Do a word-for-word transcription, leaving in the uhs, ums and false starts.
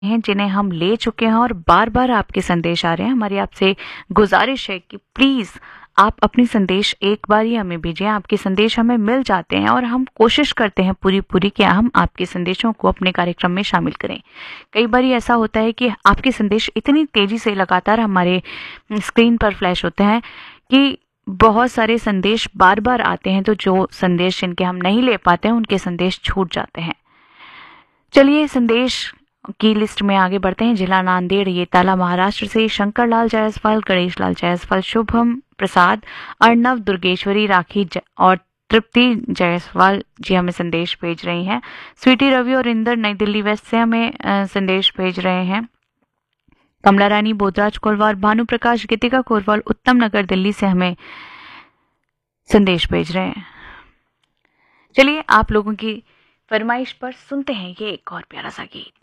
हैं जिन्हें हम ले चुके हैं और बार बार आपके संदेश आ रहे हैं। हमारी आपसे गुजारिश है कि प्लीज आप अपनी संदेश एक बार ही हमें भेजें। आपके संदेश हमें मिल जाते हैं और हम कोशिश करते हैं पूरी पूरी कि हम आपके संदेशों को अपने कार्यक्रम में शामिल करें। कई बार ऐसा होता है कि आपके संदेश इतनी तेजी से लगातार हमारे स्क्रीन पर फ्लैश होते हैं कि बहुत सारे संदेश बार बार आते हैं, तो जो संदेश जिनके हम नहीं ले पाते हैं उनके संदेश छूट जाते हैं। चलिए संदेश की लिस्ट में आगे बढ़ते हैं। जिला नांदेड़, ये ताला महाराष्ट्र से शंकर लाल जायसवाल, गणेश लाल जायसवाल, शुभम प्रसाद, अर्णव, दुर्गेश्वरी, राखी ज- और तृप्ति जायसवाल जी हमें संदेश भेज रही हैं। स्वीटी रवि और इंदर नई दिल्ली वेस्ट से हमें अ, संदेश भेज रहे हैं। कमला रानी, बोधराज कोलवार, भानु प्रकाश, गीतिका कोरवाल, उत्तम नगर दिल्ली से हमें संदेश भेज रहे हैं। चलिए आप लोगों की फरमाइश पर सुनते हैं ये एक और प्यारा सा गीत।